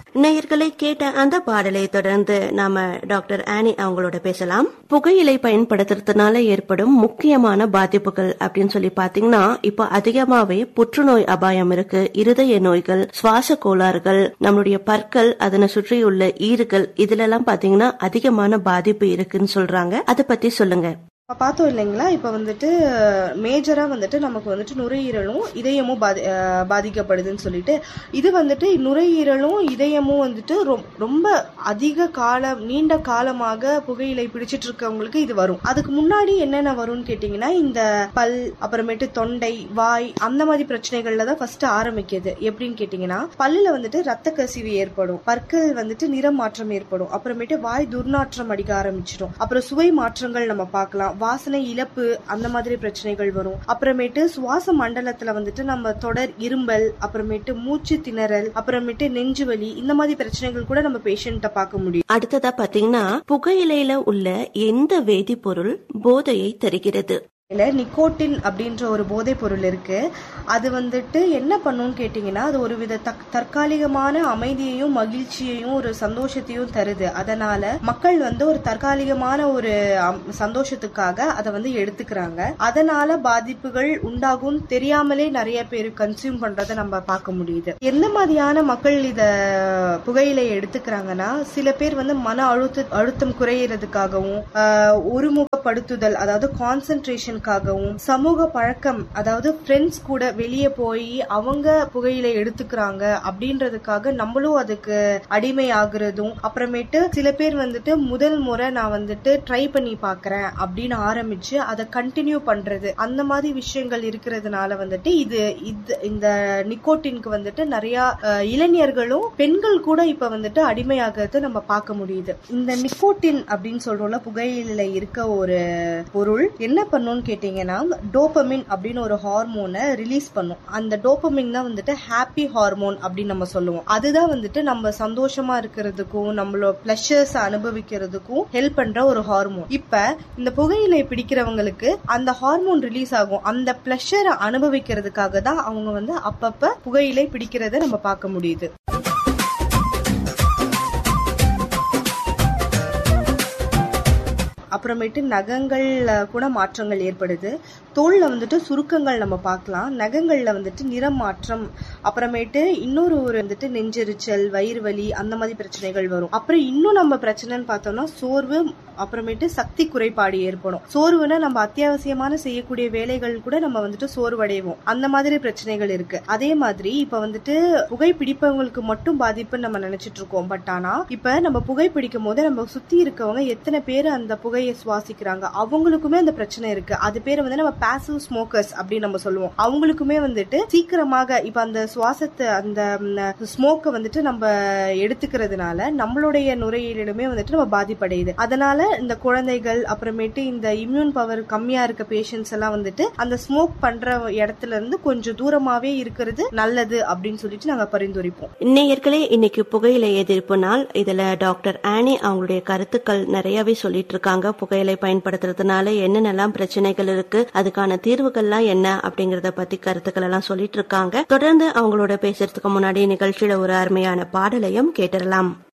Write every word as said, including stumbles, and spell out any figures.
நேயர்களை கேட்ட அந்த பாடலை தொடர்ந்து நாம டாக்டர் ஆனி அவங்களோட பேசலாம். புகையிலை பயன்படுத்துறதுனால ஏற்படும் முக்கியமான பாதிப்புகள் அப்படின்னு சொல்லி பாத்தீங்கன்னா, இப்ப அதிகமாவே புற்றுநோய் அபாயம் இருக்கு, இருதய நோய்கள், சுவாச கோளாறுகள், நம்மளுடைய பற்கள், அதனை சுற்றியுள்ள ஈறுகள், இதுல எல்லாம் பாத்தீங்கன்னா அதிகமான பாதிப்பு இருக்குன்னு சொல்றாங்க. அதை பத்தி சொல்லுங்க. பார்த்தோம் இல்லைங்களா, இப்ப வந்துட்டு மேஜரா வந்துட்டு நமக்கு வந்துட்டு நுரையீரலும் இதயமும் பாதி பாதிக்கப்படுதுன்னு சொல்லிட்டு, இது வந்துட்டு நுரையீரலும் இதயமும் வந்துட்டு ரொம்ப அதிக காலம் நீண்ட காலமாக புகையிலை பிடிச்சிட்டு இருக்கவங்களுக்கு இது வரும். அதுக்கு முன்னாடி என்னென்ன வரும்னு கேட்டீங்கன்னா, இந்த பல், அப்புறமேட்டு தொண்டை, வாய், அந்த மாதிரி பிரச்சனைகள்ல தான் ஃபர்ஸ்ட் ஆரம்பிக்குது. எப்படின்னு கேட்டீங்கன்னா, பல்லுல வந்துட்டு ரத்த கசிவு ஏற்படும், பற்கள் வந்துட்டு நிறம் மாற்றம் ஏற்படும், அப்புறமேட்டு வாய் துர்நாற்றம் அடிக்க ஆரம்பிச்சிடும், அப்புறம் சுவை மாற்றங்கள் நம்ம பார்க்கலாம், வாசனை இழப்பு, அந்த மாதிரி பிரச்சனைகள் வரும். அப்புறமேட்டு சுவாச மண்டலத்துல வந்துட்டு நம்ம தொடர் இரும்பல், அப்புறமேட்டு மூச்சு திணறல், அப்புறமேட்டு நெஞ்சு வலி, இந்த மாதிரி பிரச்சனைகள் கூட நம்ம பேஷண்ட்ட பார்க்க முடியும். அடுத்ததா பாத்தீங்கன்னா, புகையிலையில உள்ள எந்த வேதிப்பொருள் போதையை தருகிறது? நிக்கோட்டின் அப்படின்ற ஒரு போதைப் பொருள் இருக்கு. அது வந்துட்டு என்ன பண்ணுன்னு கேட்டீங்கன்னா, அது ஒரு வித தற்காலிகமான அமைதியையும் மகிழ்ச்சியையும் ஒரு சந்தோஷத்தையும் தருது. அதனால மக்கள் வந்து ஒரு தற்காலிகமான ஒரு சந்தோஷத்துக்காக அதை வந்து எடுத்துக்கிறாங்க. அதனால பாதிப்புகள் உண்டாகும் தெரியாமலே நிறைய பேர் கன்சியூம் பண்றதை நம்ம பார்க்க முடியுது. எந்த மாதிரியான மக்கள் இத புகையிலை எடுத்துக்கிறாங்கன்னா, சில பேர் வந்து மன அழுத்த அழுத்தம் குறையறதுக்காகவும், ஒருமுகப்படுத்துதல், அதாவது கான்சென்ட்ரேஷன், சமூக பழக்கம், அதாவது ஃப்ரெண்ட்ஸ் கூட வெளியே போய் அவங்க புகையிலை எடுத்துக்கிறாங்க அப்படின்றதுக்காக நம்மளும் அதுக்கு அடிமை ஆகுறதும், அப்புறமேட்டு சில பேர் வந்துட்டு முதல் முறை நான் வந்துட்டு ட்ரை பண்ணி பாக்குறேன் அப்படின்னு ஆரம்பிச்சு அதை கண்டினியூ பண்றது, அந்த மாதிரி விஷயங்கள் இருக்கிறதுனால வந்துட்டு இது இந்த நிக்கோட்டினுக்கு வந்துட்டு நிறைய இளைஞர்களும் பெண்கள் கூட இப்ப வந்துட்டு அடிமையாகிறது நம்ம பார்க்க முடியுது. இந்த நிக்கோட்டின் அப்படின்னு சொல்றோம்ல, புகையில இருக்க ஒரு பொருள் என்ன பண்ணும் கேட்டீங்கன்னா, டோபமின் அப்படின்னு ஒரு ஹார்மோனை ரிலீஸ் பண்ணும். அந்த டோபமின் தான் வந்துட்டு ஹாப்பி ஹார்மோன் அப்படின்னு நம்ம சொல்லுவோம். அதுதான் வந்துட்டு நம்ம சந்தோஷமா இருக்கிறதுக்கும் நம்மளோட பிளஷர்ஸ் அனுபவிக்கிறதுக்கும் ஹெல்ப் பண்ற ஒரு ஹார்மோன். இப்ப இந்த புகையிலை பிடிக்கிறவங்களுக்கு அந்த ஹார்மோன் ரிலீஸ் ஆகும். அந்த பிளஷரை அனுபவிக்கிறதுக்காக தான் அவங்க வந்து அப்பப்ப புகையிலை பிடிக்கிறத நம்ம பார்க்க முடியுது. அப்புறமேட்டு நகங்கள்ல கூட மாற்றங்கள் ஏற்படுது. தோல்ல வந்துட்டு சுருக்கங்கள் நம்ம பார்க்கலாம், நகங்கள்ல வந்துட்டு நிறம் மாற்றம், அப்புறமேட்டு இன்னொரு ஒரு வந்துட்டு நெஞ்செரிச்சல், வயிறு வலி, அந்த மாதிரி பிரச்சனைகள் வரும். அப்புறம் இன்னும் நம்ம பிரச்சனைன்னு பார்த்தோம்னா சோர்வு, அப்புறமேட்டு சக்தி குறைபாடு ஏற்படும். சோர்வுனா நம்ம அத்தியாவசியமான செய்யக்கூடிய வேலைகள் கூட நம்ம வந்துட்டு சோர்வடைவோம், அந்த மாதிரி பிரச்சனைகள் இருக்கு. அதே மாதிரி இப்ப வந்துட்டு புகை பிடிப்பவங்களுக்கு மட்டும் பாதிப்புன்னு நம்ம நினைச்சிட்டு இருக்கோம். பட் ஆனா இப்ப நம்ம புகை பிடிக்கும் போது நம்ம சுத்தி இருக்கவங்க எத்தனை பேர் அந்த புகையை சுவாசிக்கிறாங்க, அவங்களுக்குமே அந்த பிரச்சனை இருக்கு. அது பேர் வந்து நம்ம பாசிவ் ஸ்மோக்கர்ஸ் அப்படின்னு நம்ம சொல்லுவோம். அவங்களுக்குமே வந்துட்டு சீக்கிரமாக இப்ப அந்த சுவாசத்தை, அந்த ஸ்மோக்கை வந்துட்டு நம்ம எடுத்துக்கிறதுனால நம்மளுடைய நுரையீரலுமே வந்துட்டு நம்ம பாதிப்படையுது. அதனால இந்த குழந்தைகள், அப்புறமேட்டு இந்த இம்யூன் பவர் கம்மியா இருக்க பேஷண்ட்ஸ் எல்லாம் வந்துட்டு அந்த ஸ்மோக் பண்ற இடத்துல இருந்து கொஞ்சம் தூரமாவே இருக்கிறது நல்லது அப்படின்னு சொல்லிட்டு நாங்க பரிந்துரைப்போம். நேயர்களே, இன்னைக்கு புகையிலை எதிர்ப்பு நாள். இதுல டாக்டர் ஆனி அவங்களுடைய கருத்துக்கள் நிறையவே சொல்லிட்டு இருக்காங்க. புகையிலை பயன்படுத்துறதுனால என்னென்னலாம் பிரச்சனைகள் இருக்கு, அதுக்கான தீர்வுகள்லாம் என்ன அப்படிங்கறத பத்தி கருத்துக்கள் எல்லாம் சொல்லிட்டு இருக்காங்க. தொடர்ந்து அவங்களோட பேசுறதுக்கு முன்னாடி நிகழ்ச்சியில ஒரு அருமையான பாடலையும் கேட்டுடலாம்.